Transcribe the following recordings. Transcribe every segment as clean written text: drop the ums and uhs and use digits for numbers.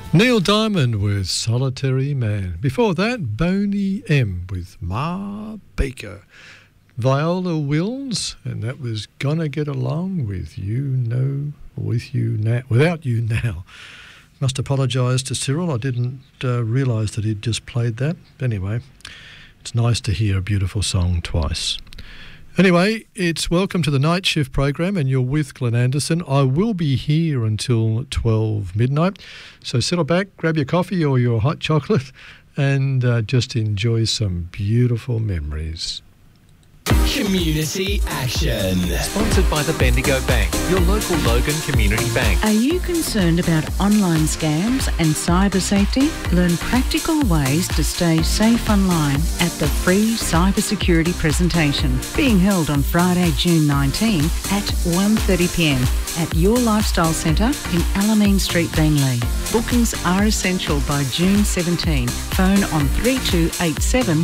Neil Diamond with Solitary Man. Before that, Boney M with Ma Baker. Viola Wills, and that was Gonna Get Along with You Without You Now. Must apologise to Cyril. I didn't realise that he'd just played that. Anyway, it's nice to hear a beautiful song twice. Anyway, it's Welcome to the Night Shift program, and you're with Glenn Anderson. I will be here until 12 midnight, so settle back, grab your coffee or your hot chocolate, and just enjoy some beautiful memories. Community Action. Sponsored by the Bendigo Bank, your local Logan Community Bank. Are you concerned about online scams and cyber safety? Learn practical ways to stay safe online at the free cybersecurity presentation being held on Friday, June 19 at 1:30pm at Your Lifestyle Centre in Alameen Street, Beenleigh. Bookings are essential by June 17. Phone on 3287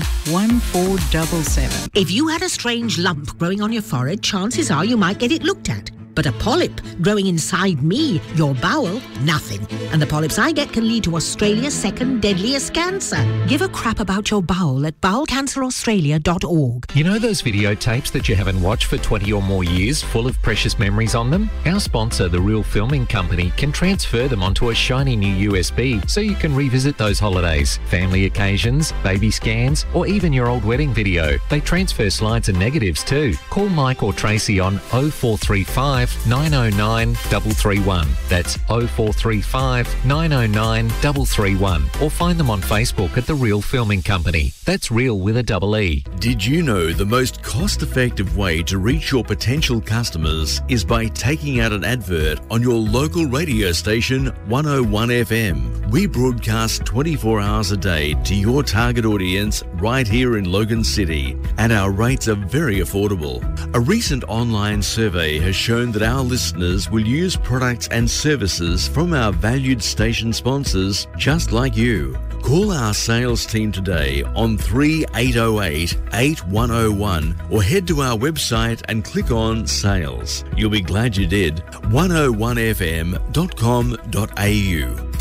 1477. If you had a strange lump growing on your forehead, chances are you might get it looked at. But a polyp growing inside me, your bowel, nothing. And the polyps I get can lead to Australia's second deadliest cancer. Give a crap about your bowel at bowelcanceraustralia.org. You know those videotapes that you haven't watched for 20 or more years, full of precious memories on them? Our sponsor, The Real Filming Company, can transfer them onto a shiny new USB so you can revisit those holidays, family occasions, baby scans, or even your old wedding video. They transfer slides and negatives too. Call Mike or Tracy on 0435 909 331. That's 0435 909 331. Or find them on Facebook at The Real Filming Company. That's real with a double E. Did you know the most cost-effective way to reach your potential customers is by taking out an advert on your local radio station 101 FM? We broadcast 24 hours a day to your target audience right here in Logan City, and our rates are very affordable. A recent online survey has shown that our listeners will use products and services from our valued station sponsors just like you. Call our sales team today on 3808 8101 or head to our website and click on Sales. You'll be glad you did. 101fm.com.au.